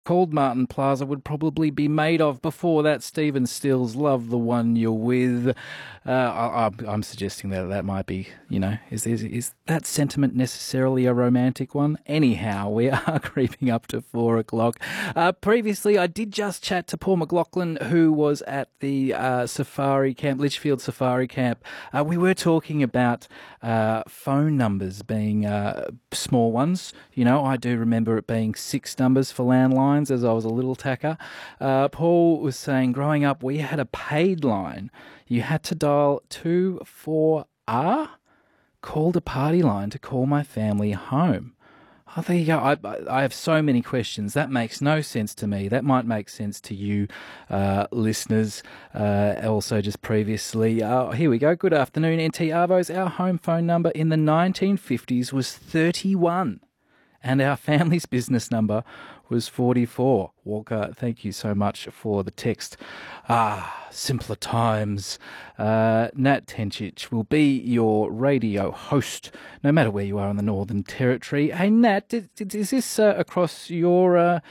called Martin Plaza would probably be made of. Before that, Stephen Stills, Love the One You're With. I'm suggesting that might be, is that sentiment necessarily a romantic one? Anyhow, we are creeping up to 4 o'clock. Previously, I did just chat to Paul McLaughlin, who was at the safari camp, Litchfield Safari Camp. We were talking about phone numbers being small ones. I do remember it being 6 numbers for landlines as I was a little tacker. Paul was saying growing up we had a paid line. You had to dial 24R, called a party line to call my family home. Oh, there you go. I have so many questions. That makes no sense to me. That might make sense to you, listeners. Also, just previously, here we go. Good afternoon, NT Arvos. Our home phone number in the 1950s was 31, and our family's business number was 44. Walker, thank you so much for the text. Simpler times. Nat Tencic will be your radio host, no matter where you are in the Northern Territory. Hey, Nat, is this across your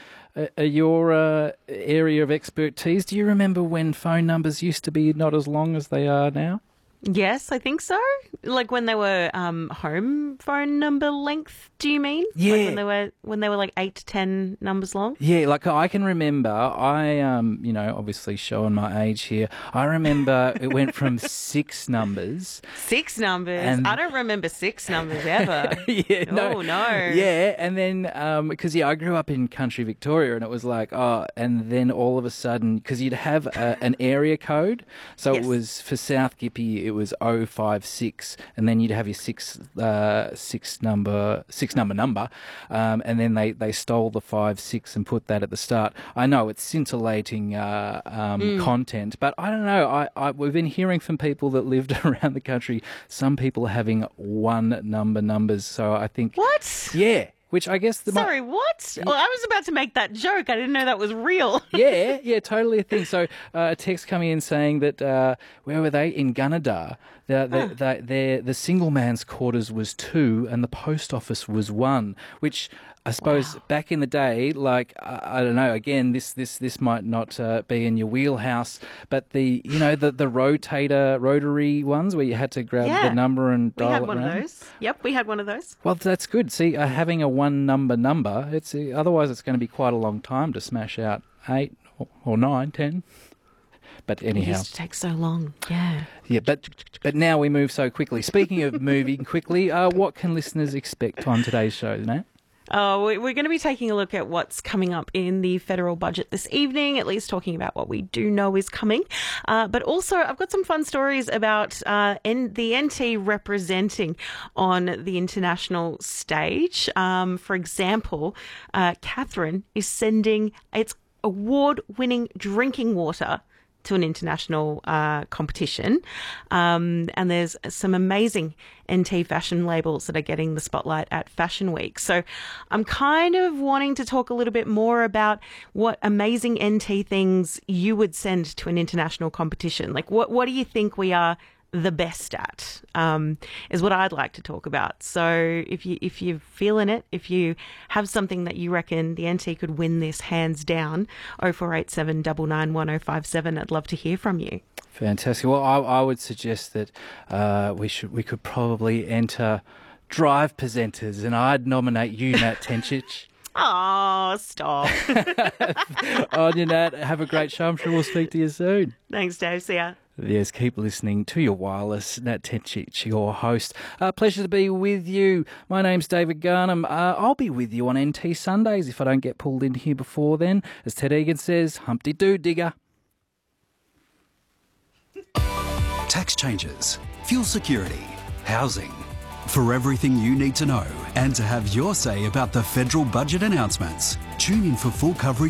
area of expertise? Do you remember when phone numbers used to be not as long as they are now? Yes, I think so. Like when they were home phone number length, do you mean? Yeah. Like when they were like 8 to 10 numbers long? Yeah, like I can remember, obviously showing my age here, I remember it went from 6 numbers. 6 numbers? I don't remember 6 numbers ever. Yeah, no. Yeah, and then, because I grew up in country Victoria and it was like, and then all of a sudden, because you'd have an area code, so Yes. It was for South Gippy, it was 056, and then you'd have your six number, and then they stole the 56 and put that at the start. I know it's scintillating content, but I don't know. We've been hearing from people that lived around the country, some people having 1 number numbers. So I think What? yeah. Which I guess Sorry, what? Well, I was about to make that joke. I didn't know that was real. yeah, totally a thing. So a text coming in saying that where were they? In Gunnedah, the single man's quarters was 2 and the post office was 1, which I suppose back in the day, like I don't know. Again, this might not be in your wheelhouse, but the rotary ones where you had to grab the number and dial it around. We had one of those. Yep, we had one of those. Well, that's good. See, having a 1 number, it's otherwise it's going to be quite a long time to smash out 8 or 9, 10. But anyhow, It used to take so long. Yeah. Yeah, but now we move so quickly. Speaking of moving quickly, what can listeners expect on today's show, Nat? We're going to be taking a look at what's coming up in the federal budget this evening, at least talking about what we do know is coming. But also, I've got some fun stories about the NT representing on the international stage. For example, Catherine is sending its award-winning drinking water to an international competition. And there's some amazing NT fashion labels that are getting the spotlight at Fashion Week. So I'm kind of wanting to talk a little bit more about what amazing NT things you would send to an international competition. Like what do you think we are the best at, is what I'd like to talk about. So if you're feeling it, if you have something that you reckon the NT could win this hands down, 0487 99 1057, I'd love to hear from you. Fantastic. Well, I would suggest that we could probably enter drive presenters, and I'd nominate you, Nat Tencic. Oh, stop. On you, Nat. Have a great show. I'm sure we'll speak to you soon. Thanks, Dave. See ya. Yes, keep listening to your wireless. Nat Tencic, your host. Pleasure to be with you. My name's David Garnham. I'll be with you on NT Sundays if I don't get pulled in here before then. As Ted Egan says, Humpty-Doo digger. Tax changes, fuel security, housing. For everything you need to know and to have your say about the federal budget announcements, tune in for full coverage